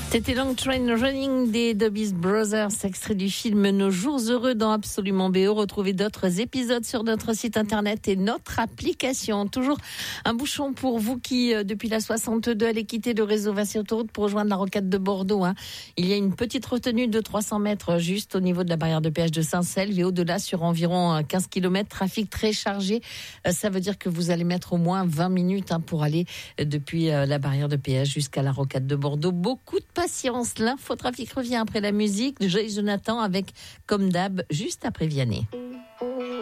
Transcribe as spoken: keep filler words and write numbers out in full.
C'était Long Train Running des Doobie Brothers, extrait du film Nos jours heureux dans Absolument B O. Retrouvez d'autres épisodes sur notre site internet et notre application. Toujours un bouchon pour vous qui, depuis la soixante-deux, allez quitter le réseau Vinci Autoroute pour rejoindre la rocade de Bordeaux. Hein. Il y a une petite retenue de trois cents mètres juste au niveau de la barrière de péage de Saint-Selve et au-delà sur environ quinze kilomètres, trafic très chargé. Ça veut dire que vous allez mettre au moins vingt minutes hein, pour aller depuis la barrière de péage jusqu'à la rocade de Bordeaux. Beaucoup de patience. L'infotrafic revient après la musique de Joyce Jonathan avec, comme d'hab, juste après Vianney.